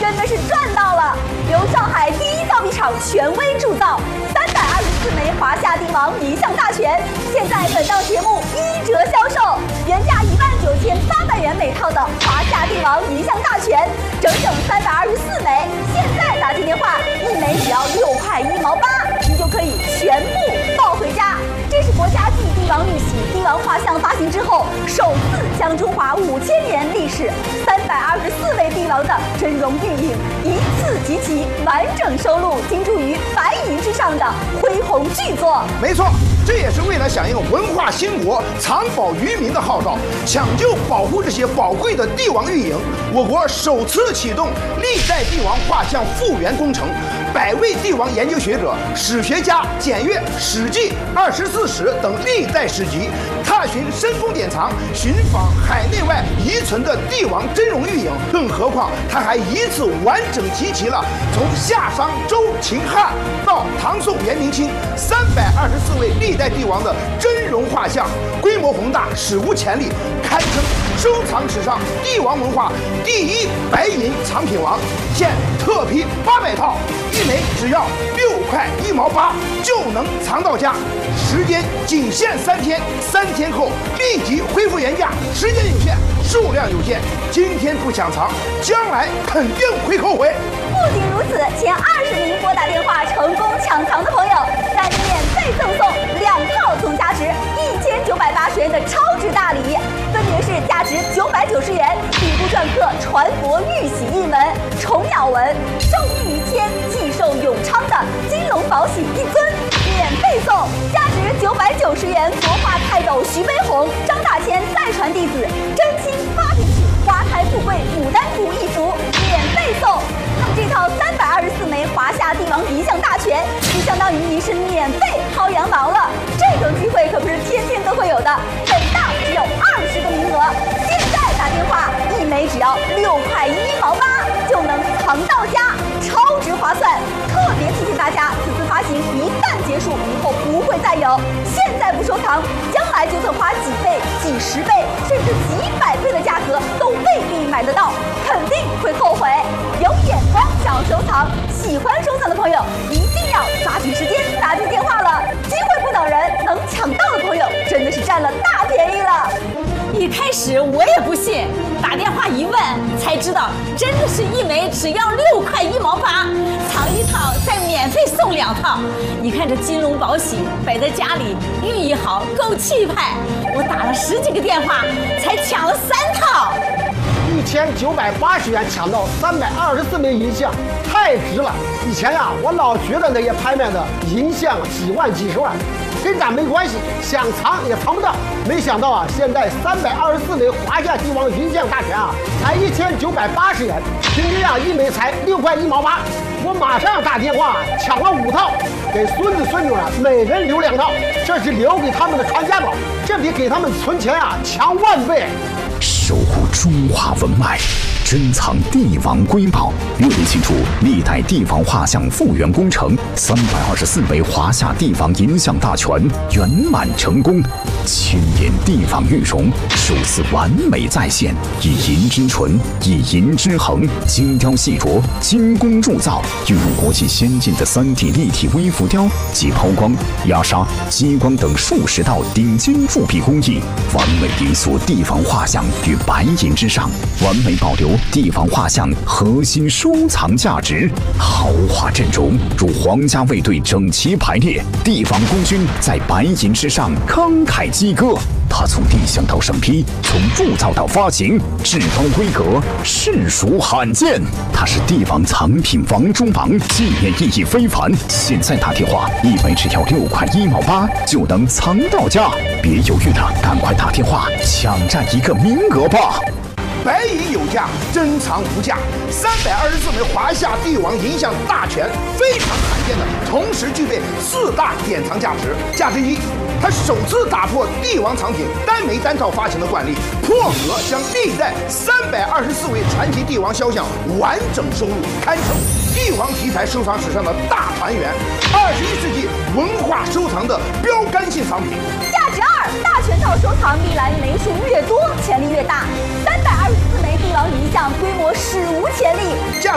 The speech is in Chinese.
真的是赚到了！由上海第一造币厂权威铸造，324枚华夏帝王银像大全，现在本档节目1折销售，原价19800元每套的华夏帝王银像大全，整整324枚，现在打进电话，1枚只要6块1毛8，你就可以全部抱回家。这是国家继帝王玉玺、帝王画像发行之后，首次将中华5000年历史324位帝王的真容玉影一次集齐，完整收录，精注于白银之上的恢宏巨作。 没错，这也是为了响应文化兴国、藏宝于民的号召，抢救保护这些宝贵的帝王玉影，我国首次启动历代帝王画像复原工程，100位帝王研究学者、史学家检阅《史记》24史等历代史籍，踏寻深宫典藏，寻访海内外遗存的帝王真容玉影。更何况，它还一次完整集齐了从夏商周秦汉到唐宋元明清324位历代帝王的真容画像，规模宏大，史无前例，堪称收藏史上帝王文化第一白银藏品王。现特批800套，1枚只要6块1毛8就能藏到家，时间仅限3天，3天后立即恢复原价，时间有限，数量有限，今天不抢藏，将来肯定会后悔。 不仅如此，前20名拨打电话成功抢藏的朋友，再免费赠送2套总价值1980元的超值大礼，分别是价值990元底部篆刻“传佛玉玺”一门，虫鸟纹，寿命于天，既寿永昌的金龙宝玺一尊，免费送价值990元国画泰斗徐悲鸿、张大千再传弟子真心八品曲花开富贵牡丹图一幅，免费送。那么这套324枚华夏帝王银像大全，就相当于您是免费薅羊毛了。这种机会可不是天天都会有的，本档只有20个名额，现在打电话，1枚只要6块1毛8就能藏到家，超值划算。特别提醒大家，此次发行一旦结束，以后不会再有。现在不收藏，将来就算花几倍、几十倍，甚至几百倍的价格，都未必买得到，肯定会后悔。有眼光想要收藏，喜欢收藏的朋友，一定要抓紧时间打进电话了。机会不等人，能抢到的朋友真的是占了大便宜了。 一开始我也不信，打电话一问才知道，真的是1枚只要6块1毛8，藏1套再免费送2套。你看这金龙宝玺摆在家里，寓意好，够气派。我打了10几个电话才抢了3套。 1980元抢到324枚银像，太值了！以前呀，我老觉得那些拍卖的银像几万几十万，跟咱没关系，想藏也藏不到。没想到啊，现在324枚华夏帝王银像大全啊，才1980元，平均啊1枚才6块1毛8。我马上打电话抢了5套，给孙子孙女啊每人留2套，这是留给他们的传家宝，这比给他们存钱啊强万倍。 守护中华文脉，珍藏帝王瑰宝，热烈庆祝历代帝王画像复原工程，324枚华夏帝王银像大全圆满成功，1000年帝王玉容首次完美再现，以银之纯，以银之衡，精雕细琢，精工铸造，运用国际先进的3D 立体微浮雕及抛光、压砂、激光等数十道顶尖铸币工艺，完美雕塑帝王画像于白银之上，完美保留帝王画像核心收藏价值。豪华阵容如皇家卫队整齐排列，帝王功勋在白银之上慷慨激歌。它从立项到审批，从铸造到发行，至高规格，实属罕见。它是帝王藏品王中王，纪念意义非凡。现在打电话，1枚只要6块1毛8就能藏到家，别犹豫了，赶快打电话抢占一个名额吧！ 白银有价，珍藏无价。324枚华夏帝王银像大全，非常罕见的，同时具备4大典藏价值。价值1，它首次打破帝王藏品单枚单套发行的惯例，破格将历代324位传奇帝王肖像完整收录，堪称帝王题材收藏史上的大团圆，21世纪文化收藏的标杆性藏品。 价值2，大全套收藏历来枚数越多，潜力越大。324枚帝王银像规模史无前例。